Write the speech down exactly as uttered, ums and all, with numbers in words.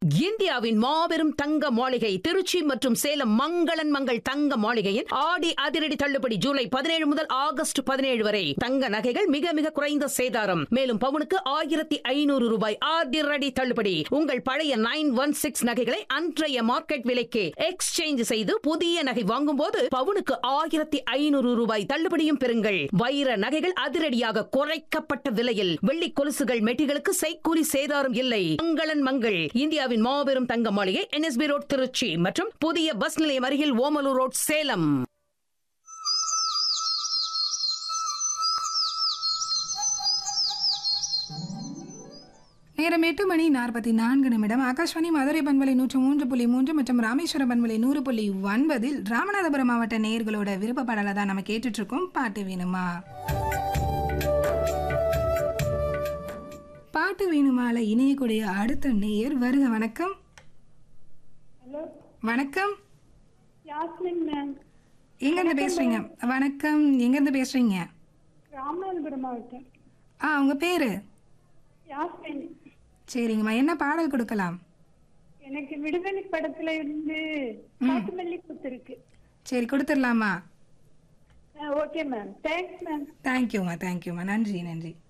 இந்தியாவின் மாபெரும் தங்க மாளிகை திருச்சி மற்றும் சேலம் மங்களன் மங்கள் தங்க மாளிகையின் ஆடி அதிரடி தள்ளுபடி ஜூலை பதினேழு முதல் ஆகஸ்ட் பதினேழு வரை. தங்க நகைகள் மிக மிக குறைந்த சேதாரம். மேலும் பவுனுக்கு ஆயிரத்தி ஐநூறு ரூபாய் அதிரடி தள்ளுபடி. உங்கள் பழைய நைன் ஒன் சிக்ஸ் நகைகளை அன்றைய மார்க்கெட் விலைக்கு எக்ஸ்சேஞ்ச் செய்து புதிய நகை வாங்கும் போது பவுனுக்கு ஆயிரத்தி ஐநூறு ரூபாய் தள்ளுபடியும் பெறுங்கள். வைர நகைகள் அதிரடியாக குறைக்கப்பட்ட விலையில். வெள்ளி கொலுசுகள் மெட்டிகளுக்கு செய்கூலி சேதாரம் இல்லை. மங்களன் மங்கள் இந்தியாவின் மாபெரும் தங்க மாளிகை N S B road Trichy மற்றும் புதிய பஸ் நிலையம் அருகில் ஓமலூர் ரோட் சேலம். நேரம் எட்டு மணி நாற்பத்தி நான்கு நிமிடம். ஆகாஷ்வாணி மதுரை பண்பலை நூற்று மூன்று புள்ளி மூன்று மற்றும் ராமேஸ்வரம் பண்பலை நூறு புள்ளி ஒன்பதில் ராமநாதபுரம் மாவட்ட நேயர்களோட விருப்ப பாடலை தான் நம்ம கேட்டுட்டு இருக்கோம். பாட்டு வேணுமா பாட்டு வேணுமால இணையக்கூடிய அடுத்த நேயர் வருக. வணக்கம். ஹலோ வணக்கம். யாஸ்மின் மேம். எங்க இருந்து பேசுறீங்க? வணக்கம். எங்க இருந்து பேசுறீங்க? ராமநாதபுரம் மாவட்டம். ஆ உங்க பேரு? யாஸ்மின். சரிங்கம்மா, என்ன பாடல் கொடுக்கலாம்? எனக்கு விடுதலை படத்துல இருந்து காட்டுமல்லி கொடுத்துருக்கு. சரி, கொடுத்துடலாமா? Okay ma'am. Thanks ma'am. தேங்க்யூம்மா தேங்க்யூம்மா. நன்றி நன்றி.